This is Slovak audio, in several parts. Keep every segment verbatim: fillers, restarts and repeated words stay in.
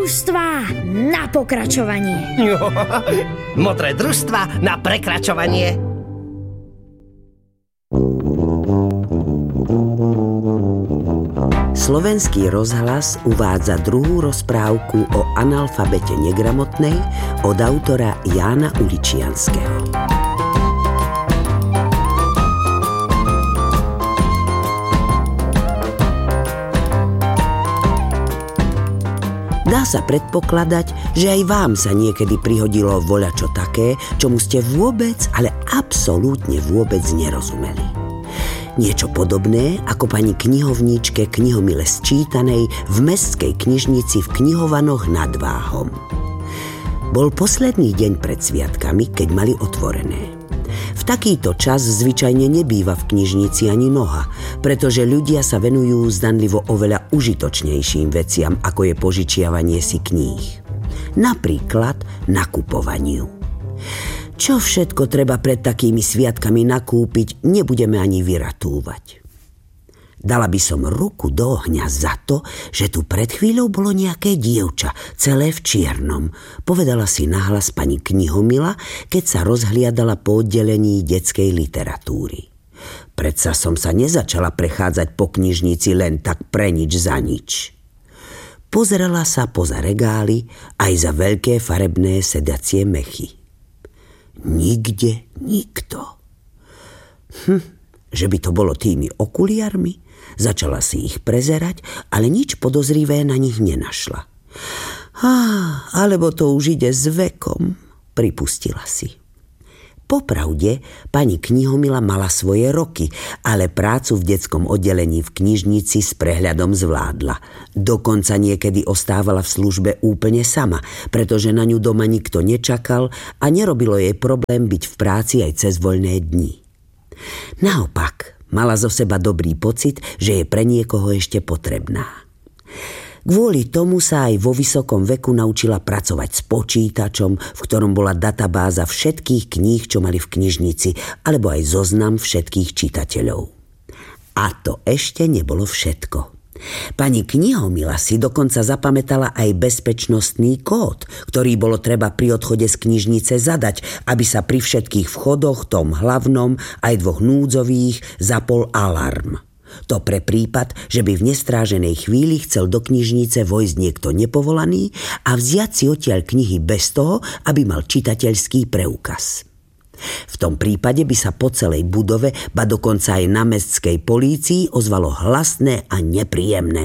družstvá na pokračovanie. Modré družstva na prekračovanie. Slovenský rozhlas uvádza druhú rozprávku o analfabete negramotnej od autora Jána Uličianskeho. Dá sa predpokladať, že aj vám sa niekedy prihodilo voľačo také, čomu ste vôbec, ale absolútne vôbec nerozumeli. Niečo podobné, ako pani knihovníčke Knihomile Sčítanej v mestskej knižnici v Knihovanoch nad Váhom. Bol posledný deň pred sviatkami, keď mali otvorené. V takýto čas zvyčajne nebýva v knižnici ani noha, pretože ľudia sa venujú zdanlivo oveľa užitočnejším veciam, ako je požičiavanie si kníh. Napríklad nakupovaniu. Čo všetko treba pred takými sviatkami nakúpiť, nebudeme ani vyratúvať. Dala by som ruku do ohňa za to, že tu pred chvíľou bolo nejaké dievča, celé v čiernom, povedala si nahlas pani Knihomila, keď sa rozhliadala po oddelení detskej literatúry. Predsa som sa nezačala prechádzať po knižnici len tak pre nič za nič. Pozerala sa poza regály aj za veľké farebné sedacie mechy. Nikde nikto. Hm, že by to bolo tými okuliarmi? Začala si ich prezerať, ale nič podozrivé na nich nenašla. Ah, alebo to už ide s vekom, pripustila si. Popravde, pani Knihomila mala svoje roky, ale prácu v detskom oddelení v knižnici s prehľadom zvládla. Dokonca niekedy ostávala v službe úplne sama, pretože na ňu doma nikto nečakal a nerobilo jej problém byť v práci aj cez voľné dni. Naopak, mala zo seba dobrý pocit, že je pre niekoho ešte potrebná. Kvôli tomu sa aj vo vysokom veku naučila pracovať s počítačom, v ktorom bola databáza všetkých kníh, čo mali v knižnici, alebo aj zoznam všetkých čitateľov. A to ešte nebolo všetko. Pani Knihomila si dokonca zapamätala aj bezpečnostný kód, ktorý bolo treba pri odchode z knižnice zadať, aby sa pri všetkých vchodoch, tom hlavnom aj dvoch núdzových, zapol alarm. To pre prípad, že by v nestráženej chvíli chcel do knižnice vojsť niekto nepovolaný a vziať si odtiaľ knihy bez toho, aby mal čitateľský preukaz. V tom prípade by sa po celej budove, ba dokonca aj na mestskej polícii ozvalo hlasné a nepríjemné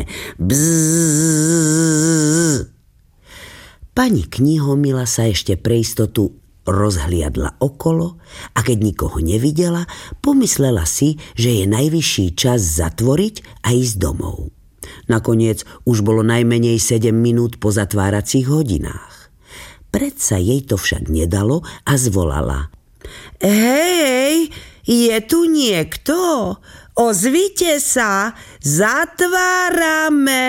bzzz. Pani Knihomila sa ešte pre istotu rozhliadla okolo a keď nikoho nevidela, pomyslela si, že je najvyšší čas zatvoriť a ísť domov. Nakoniec už bolo najmenej sedem minút po zatváracích hodinách. Predsa jej to však nedalo a zvolala: Hej, je tu niekto? Ozvite sa, zatvárame.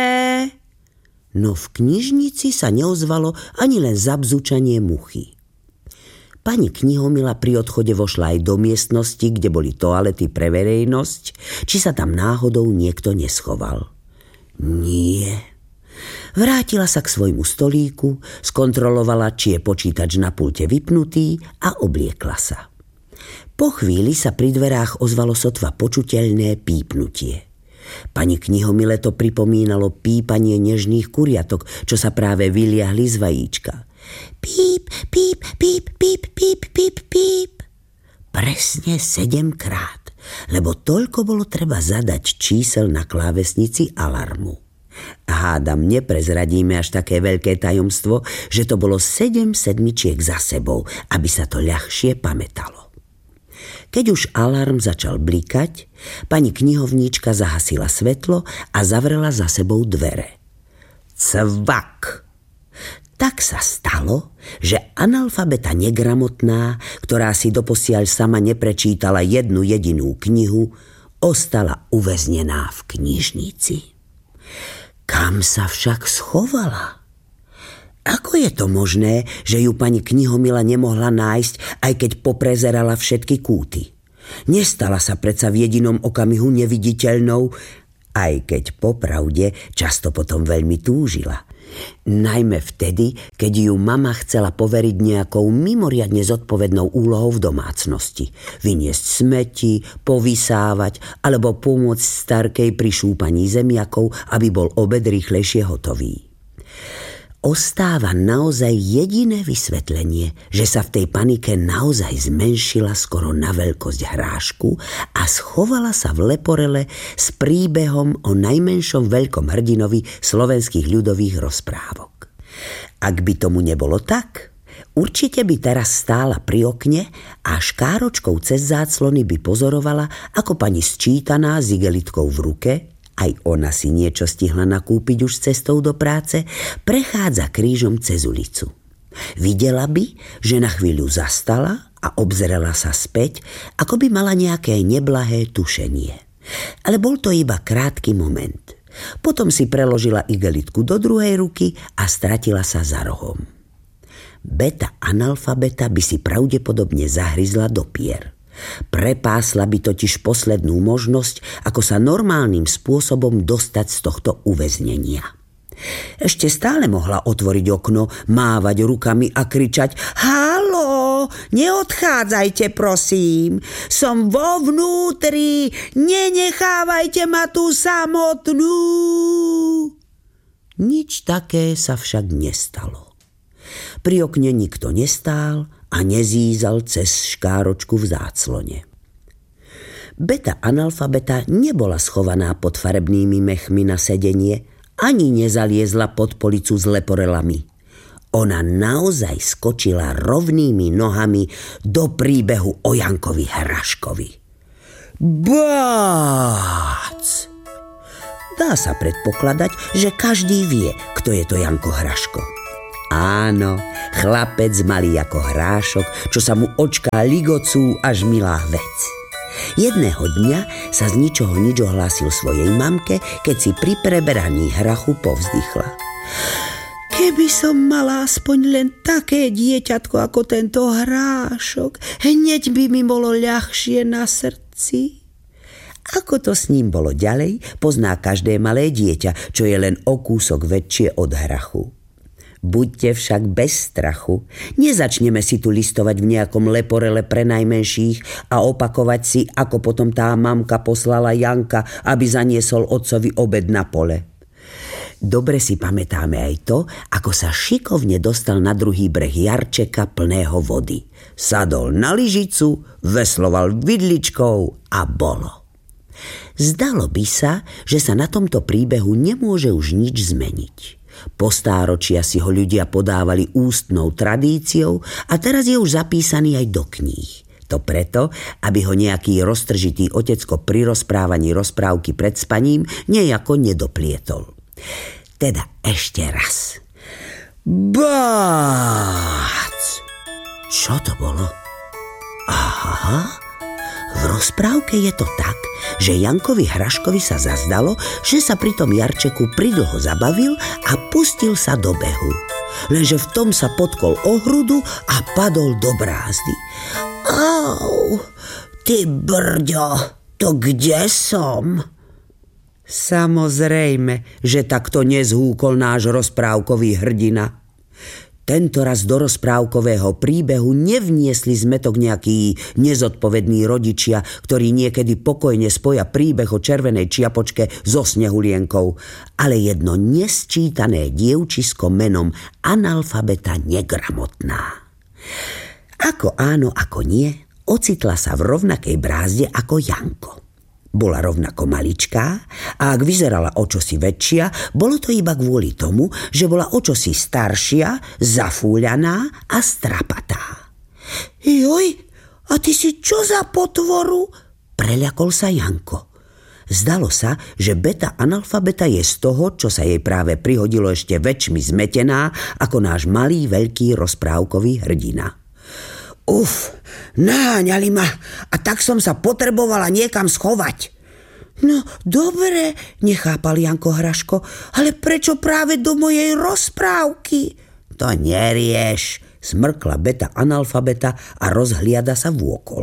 No v knižnici sa neozvalo ani len zabzučanie muchy. Pani Knihomila pri odchode vošla aj do miestnosti, kde boli toalety pre verejnosť, či sa tam náhodou niekto neschoval. Nie. Vrátila sa k svojmu stolíku, skontrolovala, či je počítač na pulte vypnutý a obliekla sa. Po chvíli sa pri dverách ozvalo sotva počuteľné pípnutie. Pani Knihomile to pripomínalo pípanie nežných kuriatok, čo sa práve vyliahli z vajíčka. Píp, píp, píp, píp, píp, píp, píp. Presne sedemkrát, lebo toľko bolo treba zadať čísel na klávesnici alarmu. Hádam, neprezradíme až také veľké tajomstvo, že to bolo sedem sedmičiek za sebou, aby sa to ľahšie pamätalo. Keď už alarm začal blikať, pani knihovníčka zahasila svetlo a zavrela za sebou dvere. Cvak! Tak sa stalo, že analfabeta negramotná, ktorá si doposiaľ sama neprečítala jednu jedinú knihu, ostala uväznená v knižnici. Kam sa však schovala? Ako je to možné, že ju pani Knihomila nemohla nájsť, aj keď poprezerala všetky kúty? Nestala sa predsa v jedinom okamihu neviditeľnou, aj keď popravde často potom veľmi túžila. Najmä vtedy, keď ju mama chcela poveriť nejakou mimoriadne zodpovednou úlohou v domácnosti. Vyniesť smeti, povysávať alebo pomôcť starkej pri šúpaní zemiakov, aby bol obed rýchlejšie hotový. Ostáva naozaj jediné vysvetlenie, že sa v tej panike naozaj zmenšila skoro na veľkosť hrášku a schovala sa v leporele s príbehom o najmenšom veľkom hrdinovi slovenských ľudových rozprávok. Ak by tomu nebolo tak, určite by teraz stála pri okne a škáročkou cez záclony by pozorovala, ako pani sčítaná s igelitkou v ruke, aj ona si niečo stihla nakúpiť už cestou do práce, prechádza krížom cez ulicu. Videla by, že na chvíľu zastala a obzrela sa späť, ako by mala nejaké neblahé tušenie. Ale bol to iba krátky moment. Potom si preložila igelitku do druhej ruky a stratila sa za rohom. Beta analfabeta by si pravdepodobne zahryzla do pier. Prepásla by totiž poslednú možnosť, ako sa normálnym spôsobom dostať z tohto uväznenia. Ešte stále mohla otvoriť okno, mávať rukami a kričať: Haló, neodchádzajte prosím, som vo vnútri, nenechávajte ma tu samotnú. Nič také sa však nestalo. Pri okne nikto nestál a nezízal cez škáročku v záclone. Beta analfabeta nebola schovaná pod farebnými mechmi na sedenie, ani nezaliezla pod policu s leporelami. Ona naozaj skočila rovnými nohami do príbehu o Jankovi Hraškovi. Bác! Dá sa predpokladať, že každý vie, kto je to Janko Hraško. Áno, chlapec malý ako hrášok, čo sa mu očká ligocú až milá vec. Jedného dňa sa z ničoho nič ohlásil svojej mamke, keď si pri preberaní hrachu povzdychla. Keby som mala aspoň len také dieťatko ako tento hrášok, hneď by mi bolo ľahšie na srdci. Ako to s ním bolo ďalej, pozná každé malé dieťa, čo je len o kúsok väčšie od hrachu. Buďte však bez strachu. Nezačneme si tu listovať v nejakom leporele pre najmenších a opakovať si, ako potom tá mamka poslala Janka, aby zaniesol otcovi obed na pole. Dobre si pamätáme aj to, ako sa šikovne dostal na druhý breh jarčeka plného vody. Sadol na lyžicu, vesloval vidličkou a bolo. Zdalo by sa, že sa na tomto príbehu nemôže už nič zmeniť. Po stáročia si ho ľudia podávali ústnou tradíciou a teraz je už zapísaný aj do kníh. To preto, aby ho nejaký roztržitý otecko pri rozprávaní rozprávky pred spaním nejako nedoplietol. Teda ešte raz. Bác! Čo to bolo? Aha, v rozprávke je to tak, že Jankovi Hraškovi sa zazdalo, že sa pri tom jarčeku pridlho zabavil a pustil sa do behu. Lenže v tom sa potkol o hrudu a padol do brázdy. Au, ty brďo, to kde som? Samozrejme, že takto nezhúkol náš rozprávkový hrdina. Tento raz do rozprávkového príbehu nevniesli zmetok nejakí nezodpovední rodičia, ktorí niekedy pokojne spoja príbeh o červenej čiapočke so snehulienkou, ale jedno nesčítané dievčisko menom analfabeta negramotná. Ako áno, ako nie, ocitla sa v rovnakej brázde ako Janko. Bola rovnako maličká a ak vyzerala o čosi väčšia, bolo to iba kvôli tomu, že bola o čosi staršia, zafúľaná a strapatá. Joj, a ty si čo za potvoru? Preľakol sa Janko. Zdalo sa, že beta analfabeta je z toho, čo sa jej práve prihodilo, ešte väčšmi zmetená ako náš malý veľký rozprávkový hrdina. Uf, naháňali ma a tak som sa potrebovala niekam schovať. No, dobre, nechápal Janko Hraško, ale prečo práve do mojej rozprávky? To nerieš, smrkla beta analfabeta a rozhliada sa vôkol.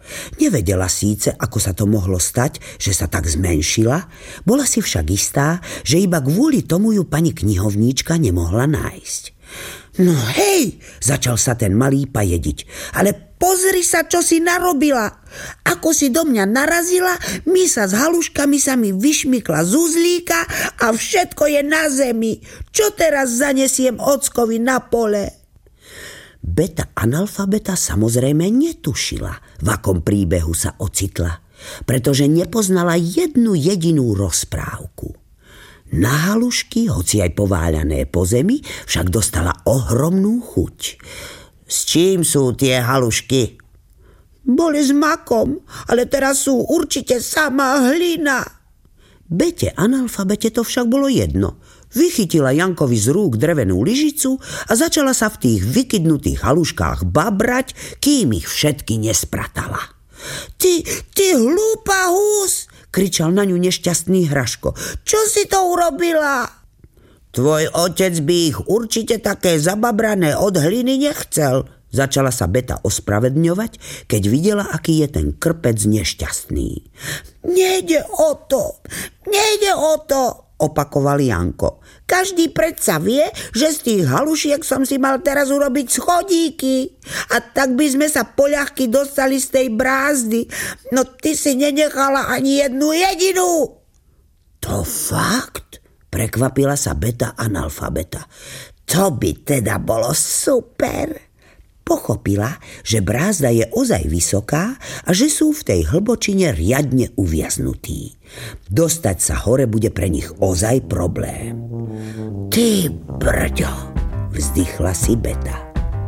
Nevedela síce, ako sa to mohlo stať, že sa tak zmenšila, bola si však istá, že iba kvôli tomu ju pani knihovníčka nemohla nájsť. No hej, začal sa ten malý pajediť, ale pozri sa, čo si narobila. Ako si do mňa narazila, my sa s haluškami sa mi vyšmykla z uzlíka a všetko je na zemi. Čo teraz zanesiem ockovi na pole? Beta analfabeta samozrejme netušila, v akom príbehu sa ocitla, pretože nepoznala jednu jedinú rozprávku. Na halušky, hoci aj pováľané po zemi, však dostala ohromnú chuť. S čím sú tie halušky? Boli s makom, ale teraz sú určite samá hlina. Bete analfabete to však bolo jedno. Vychytila Jankovi z rúk drevenú lyžicu a začala sa v tých vykydnutých haluškách babrať, kým ich všetky nespratala. Ty, ty hlúpa hús, kričal na ňu nešťastný Hraško. Čo si to urobila? Tvoj otec by ich určite také zababrané od hliny nechcel, začala sa Beta ospravedňovať, keď videla, aký je ten krpec nešťastný. Nejde o to, nejde o to, opakoval Janko. Každý predsa vie, že z tých halušiek som si mal teraz urobiť schodíky. A tak by sme sa poľahky dostali z tej brázdy. No ty si nenechala ani jednu jedinú. To fakt? Prekvapila sa Beta analfabeta. To by teda bolo super. Pochopila, že brázda je ozaj vysoká a že sú v tej hlbočine riadne uviaznutí. Dostať sa hore bude pre nich ozaj problém. Ty brďo, vzdychla si Beta.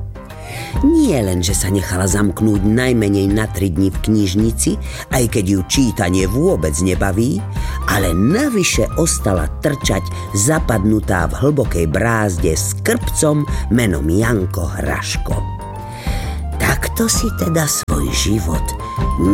Nie len, že sa nechala zamknúť najmenej na tri dni v knižnici, aj keď ju čítanie vôbec nebaví, ale navyše ostala trčať zapadnutá v hlbokej brázde s krpcom menom Janko Hraško. Takto si teda svoj život